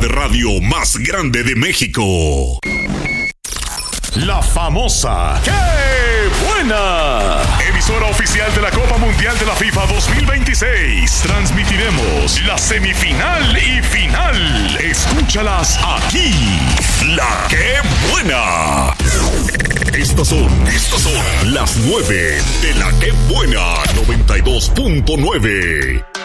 de radio más grande de México. La famosa ¡Qué buena! Emisora oficial de la Copa Mundial de la FIFA 2026. Transmitiremos la semifinal y final. Escúchalas aquí. La ¡Qué buena! Estas son las 9 de la ¡Qué buena! 92.9.